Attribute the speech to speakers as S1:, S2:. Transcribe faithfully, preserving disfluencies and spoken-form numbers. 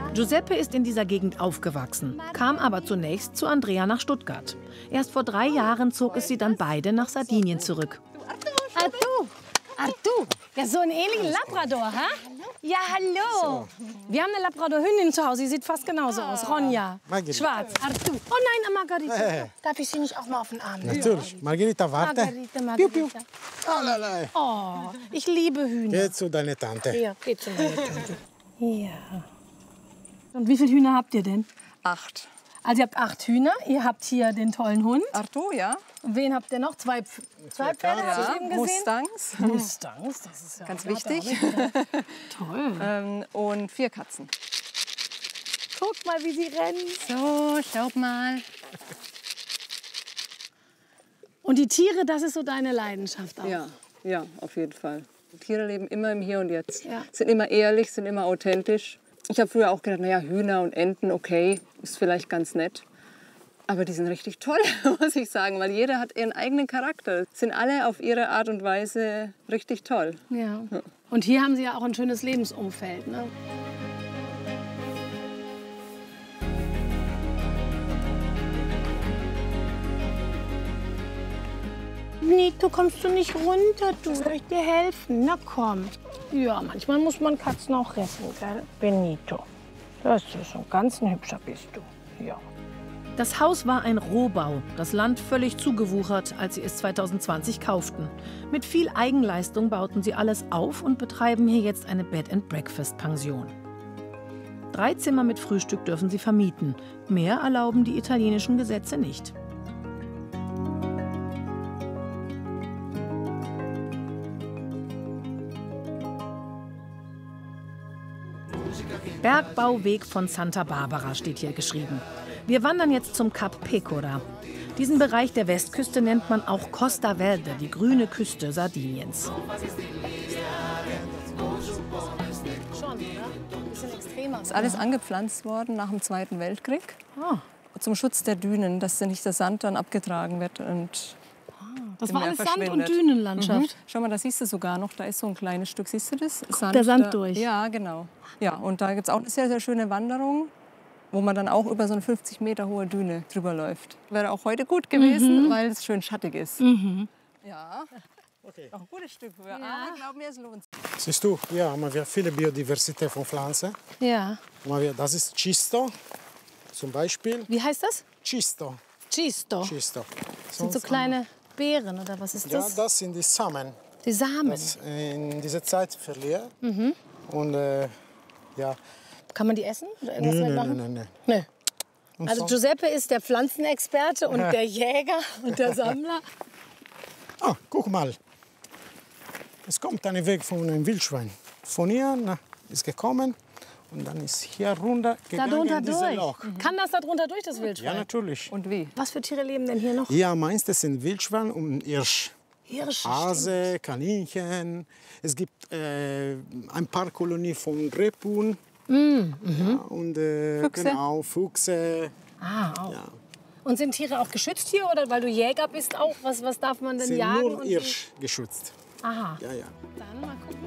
S1: Giuseppe ist in dieser Gegend aufgewachsen, kam aber zunächst zu Andrea nach Stuttgart. Erst vor drei Jahren zog es sie dann beide nach Sardinien zurück.
S2: Artu, Artu, ja, so einen ähnlichen Labrador, ha? Ja, hallo. Wir haben eine Labrador-Hündin zu Hause, die sieht fast genauso aus. Ronja, schwarz. Artu. Oh nein, Margarita.
S3: Hey.
S2: Darf ich sie nicht auch mal auf den Arm nehmen?
S3: Natürlich. Margarita, warte.
S2: Margarita, Margarita.
S3: Oh, lalai.
S2: Oh, ich liebe Hühner.
S3: Geh zu deiner Tante.
S2: Ja, geh zu meiner Tante. Ja. Und wie viele Hühner habt ihr denn?
S4: Acht.
S2: Also ihr habt acht Hühner, ihr habt hier den tollen Hund.
S4: Artu, ja.
S2: Und wen habt ihr noch? Zwei, Pf zwei Pferde,
S4: Ja,
S2: hast du eben gesehen?
S4: Mustangs.
S2: Mustangs, das ist ja
S4: Ganz
S2: auch
S4: wichtig.
S2: Toll.
S4: ähm, und vier Katzen.
S2: Guck mal, wie sie rennen.
S4: So, schau mal.
S2: Und die Tiere, das ist so deine Leidenschaft auch.
S4: Ja, ja, auf jeden Fall. Die Tiere leben immer im Hier und Jetzt.
S2: Ja.
S4: Sind immer ehrlich, sind immer authentisch. Ich habe früher auch gedacht, naja, Hühner und Enten, okay, ist vielleicht ganz nett. Aber die sind richtig toll, muss ich sagen, weil jeder hat ihren eigenen Charakter. Sind alle auf ihre Art und Weise richtig toll.
S2: Ja. Und hier haben sie ja auch ein schönes Lebensumfeld, ne? Benito, kommst du nicht runter? Du, soll ich dir helfen? Na komm. Ja, manchmal muss man Katzen auch retten, gell? Benito, das ist schon ganz ein hübscher bist du. Ja.
S1: Das Haus war ein Rohbau, das Land völlig zugewuchert, als sie es zweitausendzwanzig kauften. Mit viel Eigenleistung bauten sie alles auf und betreiben hier jetzt eine Bed-and-Breakfast-Pension. Drei Zimmer mit Frühstück dürfen sie vermieten. Mehr erlauben die italienischen Gesetze nicht. Bergbauweg von Santa Barbara steht hier geschrieben. Wir wandern jetzt zum Kap Pecora. Diesen Bereich der Westküste nennt man auch Costa Verde, die grüne Küste Sardiniens.
S2: Schon, oder? Ein bisschen extremer.
S4: Ist alles angepflanzt worden nach dem Zweiten Weltkrieg.
S2: Ah,
S4: Zum Schutz der Dünen, dass nicht der Sand dann abgetragen wird und
S2: das
S4: im
S2: war
S4: Meer
S2: alles Sand- und
S4: verschwindet.
S2: Dünenlandschaft.
S4: Mhm. Schau mal, da siehst du sogar noch, da ist so ein kleines Stück, siehst du das? Sand,
S2: der Sand
S4: da,
S2: durch.
S4: Ja, genau. Ja, und da gibt es auch eine sehr, sehr schöne Wanderung, wo man dann auch über so eine fünfzig Meter hohe Düne drüber läuft. Wäre auch heute gut gewesen,
S2: Mhm.
S4: weil es schön schattig ist.
S2: Mhm.
S4: Ja, okay. Noch ein gutes Stück höher,
S2: Ja.
S4: aber ich glaube mir, es lohnt sich.
S3: Siehst du, hier haben wir viele Biodiversität von Pflanzen.
S2: Ja.
S3: Haben wir- Das ist Cisto zum Beispiel.
S2: Wie heißt das?
S3: Cisto.
S2: Chisto.
S3: Cisto.
S2: Das sind so kleine Beeren, oder was ist
S3: Ja,
S2: das?
S3: das sind die Samen.
S2: Die Samen.
S3: Das in dieser Zeit verliert.
S2: Mhm.
S3: Und äh, ja.
S2: Kann man die essen? Oder irgendwas
S3: Nein,
S2: damit
S3: nein,
S2: machen?
S3: nein, nein.
S2: Nee.
S3: Und
S2: Also
S3: so-
S2: Giuseppe ist der Pflanzenexperte und der Jäger und der Sammler.
S3: Ah, guck mal. Es kommt ein Weg von einem Wildschwein. Von hier na, ist gekommen und dann ist hier runter gegangen
S2: Darunter
S3: in dieses
S2: durch.
S3: Loch.
S2: Kann das da drunter durch, das
S3: Ja,
S2: Wildschwein?
S3: natürlich.
S4: Und wie?
S2: Was für Tiere leben denn hier noch?
S3: Hier meistens sind Wildschwein und Hirsch.
S2: Hirsche.
S3: Hase, Kaninchen. Es gibt äh, ein paar Kolonien von Rebhuhn.
S2: Mm,
S3: Ja, und äh,
S4: Füchse?
S3: genau, Füchse.
S2: Ah, auch.
S3: Ja.
S2: Und sind Tiere auch geschützt hier oder weil du Jäger bist auch? Was, was darf man denn
S3: Sind
S2: jagen?
S3: nur
S2: und wie?
S3: Hirsch geschützt.
S2: Aha.
S3: Ja, ja.
S2: Dann mal gucken.